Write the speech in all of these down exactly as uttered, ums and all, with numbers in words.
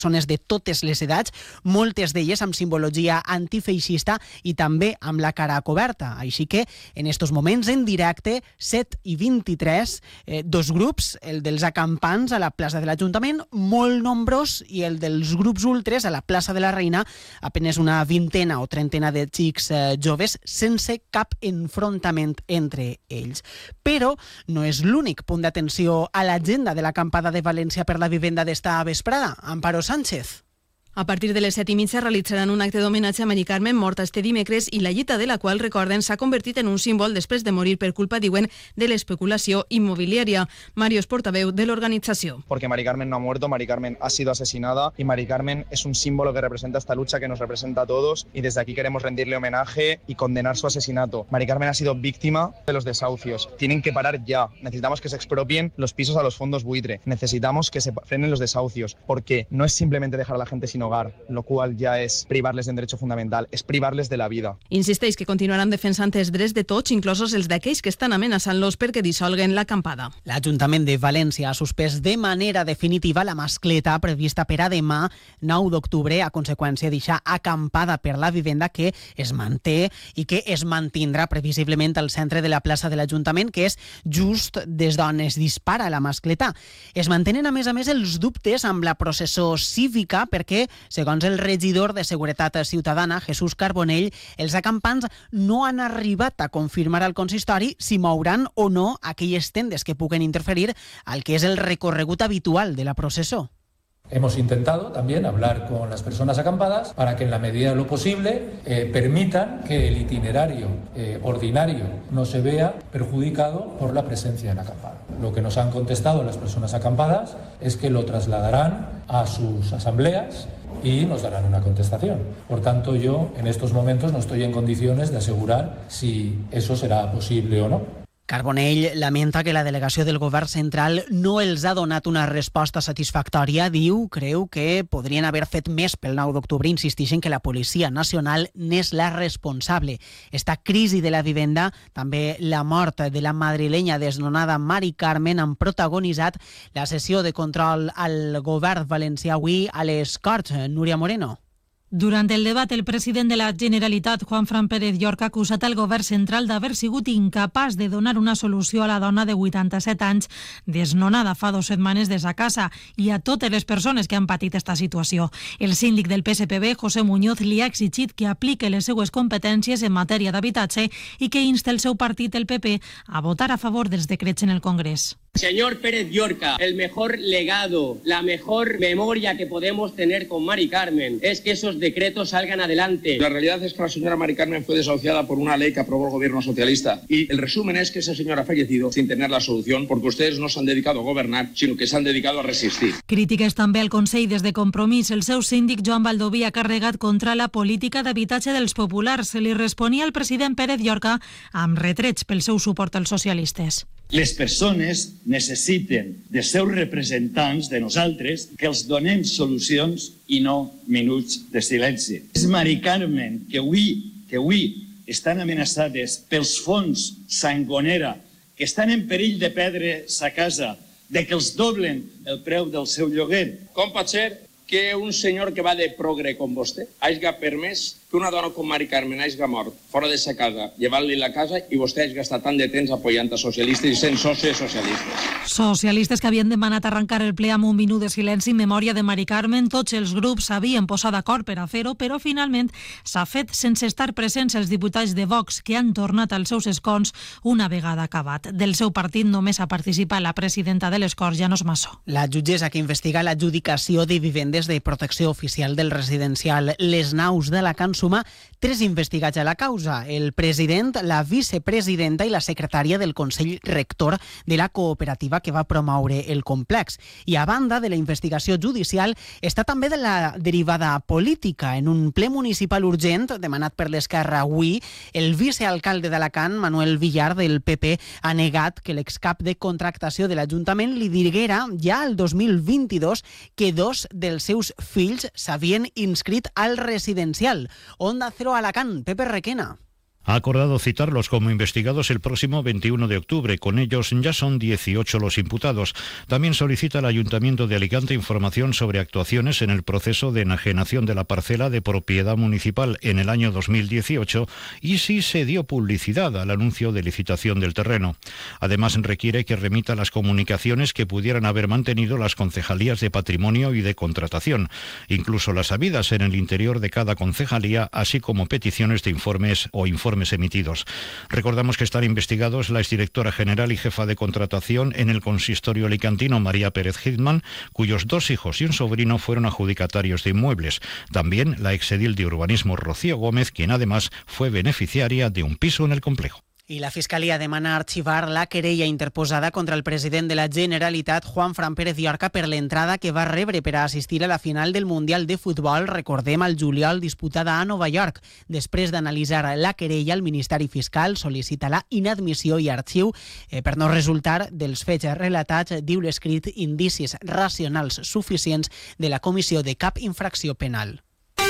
persones de totes les edats, moltes d'elles amb simbologia antifeixista i també amb la cara coberta. Així que, en estos moments, en directe, set i vint-i-tres, eh, dos grups, el dels acampants a la plaça de l'Ajuntament, molt nombrós, i el dels grups ultres a la plaça de la Reina, apenes una vintena o trentena de xics eh, joves, sense cap enfrontament entre ells. Però no és l'únic punt d'atenció a l'agenda de l'acampada de València per la vivenda d'esta vesprada. Amparo Sánchez. A partir de les set i mitja realitzaran un acte d'homenatge a Mari Carmen, morta este dimecres, i la llita de la qual, recorden, s'ha convertit en un símbol després de morir per culpa, diuen, de l'especulació inmobiliària. Mario és portaveu de l'organització. Porque Mari Carmen no ha muerto, Mari Carmen ha sido asesinada y Mari Carmen es un símbolo que representa esta lucha que nos representa a todos y desde aquí queremos rendirle homenaje y condenar su asesinato. Mari Carmen ha sido víctima de los desahucios. Tienen que parar ya. Necesitamos que se expropien los pisos a los fondos buitre. Necesitamos que se frenen los desahucios porque no es simplemente dejar a la gente sin hogar, lo cual ja és privar-les d'un dret fonamental, és privar-les de la vida. Insisteix que continuaran defensant els drets de tots, inclosos els d'aquells que estan amenaçant-los perquè dissolguen l'acampada. L'Ajuntament de València ha suspès de manera definitiva la mascleta prevista per a demà, nou d'octubre, a conseqüència d'eixa acampada per la vivenda que es manté i que es mantindrà previsiblement al centre de la plaça de l'Ajuntament, que és just des d'on es dispara la mascleta. Es mantenen, a més a més, els dubtes amb la processó cívica perquè, segons el regidor de Seguretat Ciutadana, Jesús Carbonell, els acampants no han arribat a confirmar al consistori si mouran o no aquelles tendes que puguen interferir al que és el recorregut habitual de la processó. Hemos intentado también hablar con las personas acampadas para que en la medida de lo posible eh, permitan que el itinerario eh, ordinario no se vea perjudicado por la presencia en acampada. Lo que nos han contestado las personas acampadas es que lo trasladarán a sus asambleas y nos darán una contestación. Por tanto, yo en estos momentos no estoy en condiciones de asegurar si eso será posible o no. Carbonell lamenta que la delegació del govern central no els ha donat una resposta satisfactòria. Diu, creu que podrien haver fet més pel nou d'octubre. Insisteixen que la Policia Nacional n'és la responsable. Esta crisi de la vivenda, també la mort de la madrilenya desnonada Mari Carmen, han protagonitzat la sessió de control al govern valencià avui a les Corts. Núria Moreno. Durant el debat, el president de la Generalitat, Juanfran Pérez Llorca, ha acusat el govern central d'haver sigut incapaç de donar una solució a la dona de vuitanta-set anys desnonada fa dues setmanes de sa casa i a totes les persones que han patit esta situació. El síndic del P S P B, José Muñoz, li ha exigit que aplique les seues competències en matèria d'habitatge i que insta el seu partit, el P P, a votar a favor dels decrets en el Congrés. Señor Pérez Llorca, el mejor legado, la mejor memoria que podemos tener con Mari Carmen es que esos decretos salgan adelante. La realidad es que la señora Mari Carmen fue desahuciada por una ley que aprobó el gobierno socialista y el resumen es que esa señora ha fallecido sin tener la solución porque ustedes no se han dedicado a gobernar, sino que se han dedicado a resistir. Crítiques també al Consell des de Compromís. El seu síndic, Joan Baldoví, ha carregat contra la política d'habitatge dels populars. Se li responia al president Pérez Llorca amb retrets pel seu suport als socialistes. Les persones necessiten de seus representants, de nosaltres, que els donem solucions i no minuts de silenci. És Mari Carmen que avui, que avui estan amenaçades pels fons Sangonera, que estan en perill de perdre sa casa, de que els doblen el preu del seu lloguer. Com pot ser que un senyor que va de progre com vostè hagi permès que una dona com Mari Carmen hagi mort fora de sa casa, llevant-li la casa i vostè hagi gastat tant de temps apoyant a socialistes i sent socis socialistes. Socialistes que havien demanat arrencar el ple amb un minut de silenci en memòria de Mari Carmen. Tots els grups s'havien posat d'acord per a fer-ho, però finalment s'ha fet sense estar presents els diputats de Vox, que han tornat als seus escons una vegada acabat. Del seu partit només ha participat la presidenta de les Corts, Llanos Massó. La jutgessa que investiga l'adjudicació de vivendes de protecció oficial del residencial Les Naus de la Can suma tres investigats a la causa: el president, la vicepresidenta i la secretària del Consell Rector de la cooperativa que va promoure el complex. I a banda de la investigació judicial està també de la derivada política. En un ple municipal urgent demanat per l'Esquerra avui, el vicealcalde d'Alacant, Manuel Villar, del P P, ha negat que l'excap de contractació de l'Ajuntament li diguera ja el dos mil vint-i-dos que dos dels seus fills s'havien inscrit al residencial. Onda Cero Alacant, Pepe Requena. Ha acordado citarlos como investigados el próximo veintiuno de octubre. Con ellos ya son dieciocho los imputados. También solicita al Ayuntamiento de Alicante información sobre actuaciones en el proceso de enajenación de la parcela de propiedad municipal en el año dos mil dieciocho y si se dio publicidad al anuncio de licitación del terreno. Además, requiere que remita las comunicaciones que pudieran haber mantenido las concejalías de patrimonio y de contratación, incluso las habidas en el interior de cada concejalía, así como peticiones de informes o informes emitidos. Recordamos que están investigados la exdirectora general y jefa de contratación en el consistorio alicantino, María Pérez Hitman, cuyos dos hijos y un sobrino fueron adjudicatarios de inmuebles. También la exedil de urbanismo Rocío Gómez, quien además fue beneficiaria de un piso en el complejo. I la Fiscalia demana arxivar la querella interposada contra el president de la Generalitat, Juan Fran Pérez Llorca, per l'entrada que va rebre per a assistir a la final del Mundial de Futbol, recordem, al juliol, disputada a Nova York. Després d'analitzar la querella, el Ministeri Fiscal sol·licita la inadmissió i arxiu eh, per no resultar dels fets relatats, diu l'escrit, indicis racionals suficients de la comissió de cap infracció penal.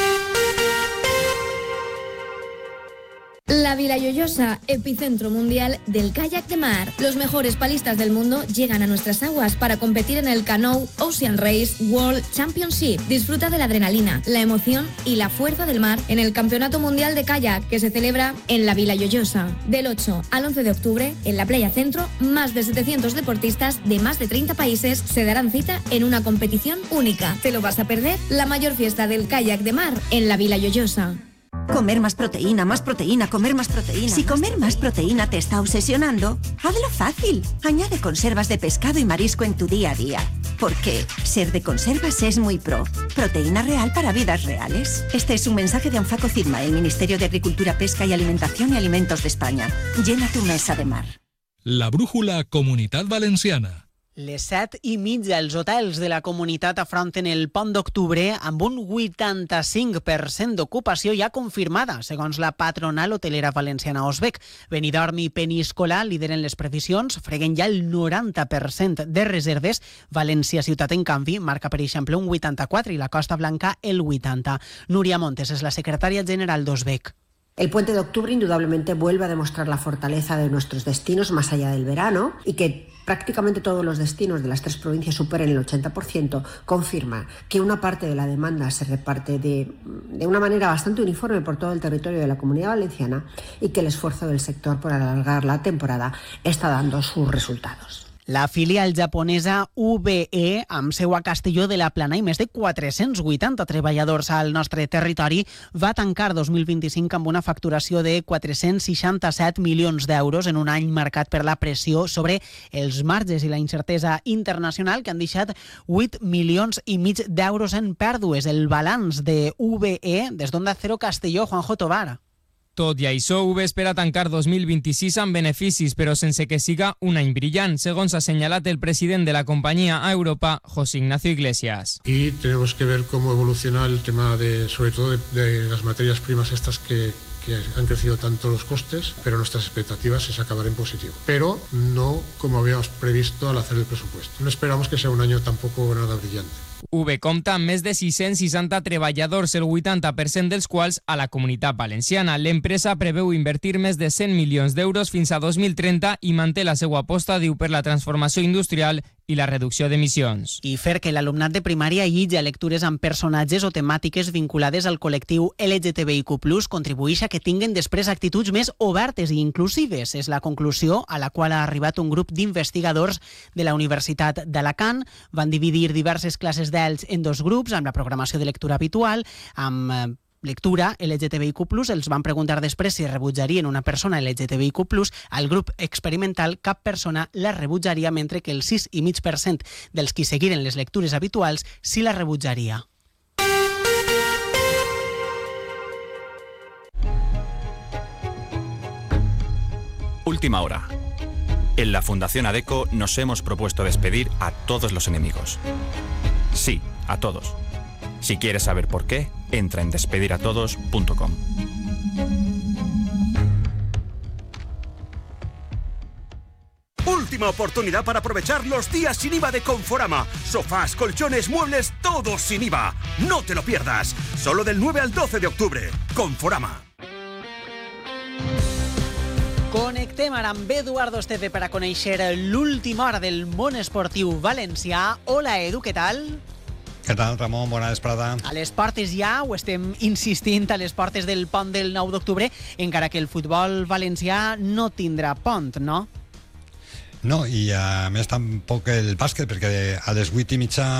La Vila Lloyosa, epicentro mundial del kayak de mar. Los mejores palistas del mundo llegan a nuestras aguas para competir en el Canoe Ocean Race World Championship. Disfruta de la adrenalina, la emoción y la fuerza del mar en el Campeonato Mundial de Kayak que se celebra en la Vila Lloyosa. Del ocho al once de octubre, en la Playa Centro, más de setecientos deportistas de más de treinta países se darán cita en una competición única. ¿Te lo vas a perder? La mayor fiesta del kayak de mar en la Vila Lloyosa. Comer más proteína, más proteína, comer más proteína. Si comer más proteína te está obsesionando, hazlo fácil. Añade conservas de pescado y marisco en tu día a día. Porque ser de conservas es muy pro. Proteína real para vidas reales. Este es un mensaje de Anfaco Cidma, el Ministerio de Agricultura, Pesca y Alimentación y Alimentos de España. Llena tu mesa de mar. La brújula Comunitat Valenciana. Les set i mitja, els hotels de la comunitat afronten el pont d'octubre amb un vuitanta-cinc per cent d'ocupació ja confirmada, segons la patronal hotelera valenciana Osbec. Benidorm i Peníscola lideren les previsions, freguen ja el noranta per cent de reserves. València Ciutat, en canvi, marca, per exemple, un vuitanta-quatre i la Costa Blanca el vuitanta. Núria Montes és la secretària general d'Osbec. El puente de octubre indudablemente vuelve a demostrar la fortaleza de nuestros destinos más allá del verano y que prácticamente todos los destinos de las tres provincias superen el ochenta por ciento, confirma que una parte de la demanda se reparte de, de una manera bastante uniforme por todo el territorio de la Comunidad Valenciana y que el esfuerzo del sector por alargar la temporada está dando sus resultados. La filial japonesa U B E, amb seu a Castelló de la Plana i més de quatre-cents vuitanta treballadors al nostre territori, va tancar dos mil vint-i-cinc amb una facturació de quatre-cents seixanta-set milions d'euros en un any marcat per la pressió sobre els marges i la incertesa internacional que han deixat vuit milions i mig d'euros en pèrdues. El balanç de U B E des d'Onda Cero Castelló, Juanjo Tobar. Tot i això, U B E espera tancar dos mil vint-i-sis amb beneficis, però sense que siga un any brillant, segons ha assenyalat el president de la companyia a Europa, José Ignacio Iglesias. Y tenemos que ver cómo evoluciona el tema, de, sobre todo, de, de las materias primas estas que, que han crecido tanto los costes, pero nuestras expectativas es acabar en positivo. Pero no como habíamos previsto al hacer el presupuesto. No esperamos que sea un año tampoco nada brillante. U B E compta amb més de sis-cents seixanta treballadors, el vuitanta per cent dels quals a la Comunitat Valenciana. L'empresa preveu invertir més de cent milions d'euros fins a dos mil trenta i manté la seva aposta, diu, per la transformació industrial i la reducció d'emissions. I fer que l'alumnat de primària lligi a lectures amb personatges o temàtiques vinculades al col·lectiu L G T B I Q plus, contribueix a que tinguin després actituds més obertes i inclusives. És la conclusió a la qual ha arribat un grup d'investigadors de la Universitat d'Alacant. Van dividir diverses classes d'ells en dos grups, amb la programació de lectura habitual, amb eh, lectura L G T B I Q plus, els van preguntar després si rebutjarien una persona L G T B I Q plus. Al grup experimental cap persona la rebutjaria, mentre que el sis i mig per cent dels qui seguiren les lectures habituals sí la rebutjaria. Última hora. En la Fundación ADECO nos hemos propuesto despedir a todos los enemigos. Sí, a todos. Si quieres saber por qué, entra en despedir a todos punto com. Última oportunidad para aprovechar los días sin I V A de Conforama. Sofás, colchones, muebles, todos sin I V A. No te lo pierdas. Solo del nueve al doce de octubre. Conforama. Connectem ara amb Eduardo Esteve per a conèixer l'última hora del món esportiu valencià. Hola, Edu, què tal? Què tal, Ramon? Bona vesprada. A les portes ja, ho estem insistint, a les portes del pont del nou d'octubre, encara que el futbol valencià no tindrà pont, no? No, i a més tampoc el bàsquet, perquè a les vuit i mitja